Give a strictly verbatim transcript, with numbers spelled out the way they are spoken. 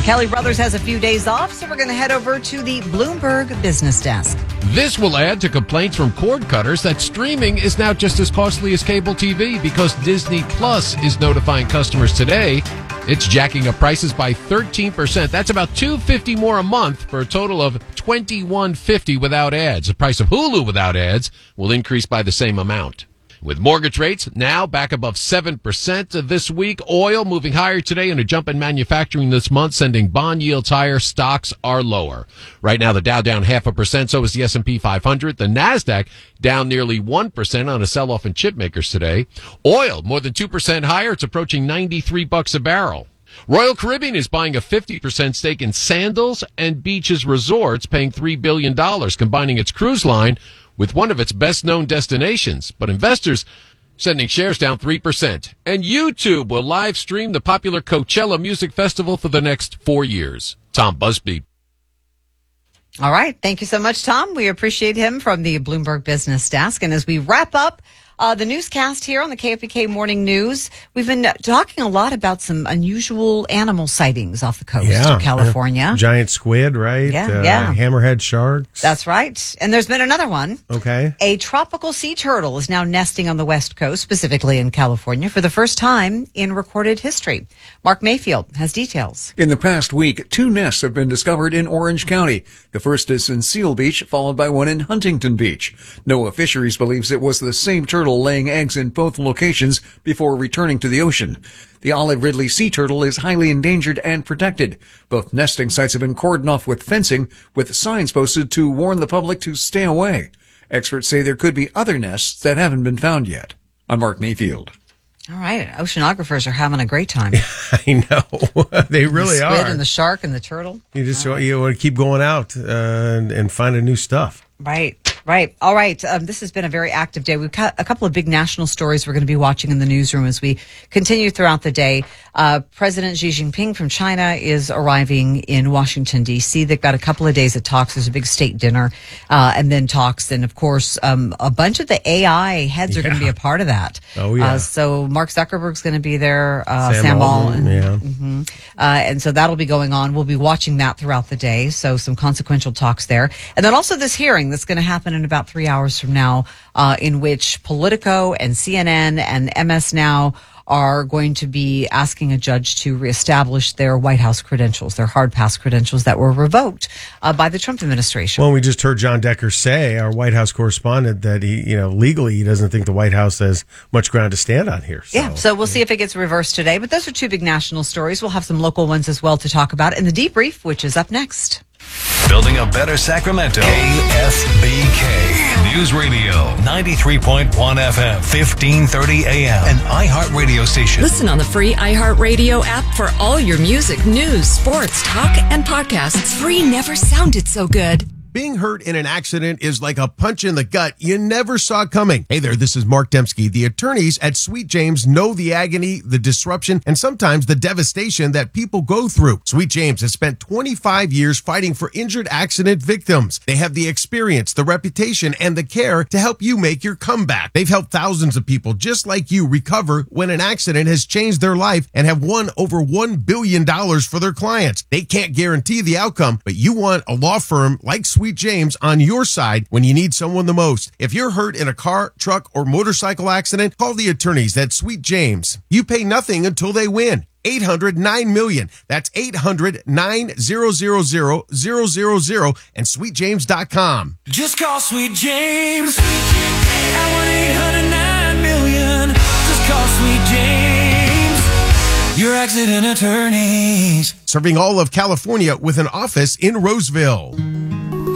Kelly Brothers has a few days off, so we're going to head over to the Bloomberg Business Desk. This will add to complaints from cord cutters that streaming is now just as costly as cable T V because Disney Plus is notifying customers today it's jacking up prices by thirteen percent. That's about two hundred fifty dollars more a month for a total of twenty-one fifty without ads. The price of Hulu without ads will increase by the same amount. With mortgage rates now back above seven percent this week, oil moving higher today and a jump in manufacturing this month, sending bond yields higher. Stocks are lower. Right now, the Dow down half a percent, so is the S and P five hundred. The NASDAQ down nearly one percent on a sell-off in chip makers today. Oil more than two percent higher. It's approaching ninety-three bucks a barrel. Royal Caribbean is buying a fifty percent stake in Sandals and Beaches Resorts, paying three billion dollars, combining its cruise line with one of its best-known destinations. But investors sending shares down three percent. And YouTube will live stream the popular Coachella Music Festival for the next four years. Tom Busby. All right. Thank you so much, Tom. We appreciate him from the Bloomberg Business Desk. And as we wrap up Uh, the newscast here on the K F B K Morning News, we've been talking a lot about some unusual animal sightings off the coast yeah. of California. Uh, giant squid, right? Yeah, uh, yeah. Hammerhead sharks. That's right. And there's been another one. Okay. A tropical sea turtle is now nesting on the West Coast, specifically in California, for the first time in recorded history. Mark Mayfield has details. In the past week, two nests have been discovered in Orange County. The first is in Seal Beach, followed by one in Huntington Beach. NOAA Fisheries believes it was the same turtle laying eggs in both locations before returning to the ocean. The olive ridley sea turtle is highly endangered and protected. Both nesting sites have been cordoned off with fencing, with signs posted to warn the public to stay away. Experts say there could be other nests that haven't been found yet. I'm Mark Mayfield. All right. Oceanographers are having a great time. I know. They really the are. squid and the shark and the turtle. You just want, you want to keep going out uh, and, and finding new stuff. Right. Right. All right. Um, this has been a very active day. We've got a couple of big national stories we're going to be watching in the newsroom as we continue throughout the day. Uh, President Xi Jinping from China is arriving in Washington, D C. They've got a couple of days of talks. There's a big state dinner uh, and then talks. And, of course, um, a bunch of the A I heads are Yeah. going to be a part of that. Oh, yeah. Uh, so Mark Zuckerberg's going to be there. Uh, Sam Sam Altman, Altman. yeah. Mm-hmm. Uh, and so that'll be going on. We'll be watching that throughout the day. So some consequential talks there. And then also this hearing that's going to happen in about three hours from now, uh, in which Politico and C N N and M S Now are going to be asking a judge to reestablish their White House credentials, their hard pass credentials that were revoked uh, by the Trump administration. Well, we just heard John Decker say, our White House correspondent, that he, you know, legally he doesn't think the White House has much ground to stand on here. So. Yeah, so we'll see if it gets reversed today. But those are two big national stories. We'll have some local ones as well to talk about in the debrief, which is up next. Building a better Sacramento. K F B K News Radio, ninety-three point one F M, fifteen thirty A M, an iHeartRadio station. Listen on the free iHeartRadio app for all your music, news, sports, talk, and podcasts. Free never sounded so good. Being hurt in an accident is like a punch in the gut you never saw coming. Hey there, this is Mark Dembski. The attorneys at Sweet James know the agony, the disruption, and sometimes the devastation that people go through. Sweet James has spent twenty-five years fighting for injured accident victims. They have the experience, the reputation, and the care to help you make your comeback. They've helped thousands of people just like you recover when an accident has changed their life and have won over one billion dollars for their clients. They can't guarantee the outcome, but you want a law firm like Sweet Sweet James on your side when you need someone the most. If you're hurt in a car, truck, or motorcycle accident, call the attorneys at Sweet James. You pay nothing until they win. eight hundred nine million. That's eight hundred nine hundred and sweet james dot com. Just call Sweet James at one eight hundred nine million. Just call Sweet James, your accident attorneys. Serving all of California with an office in Roseville.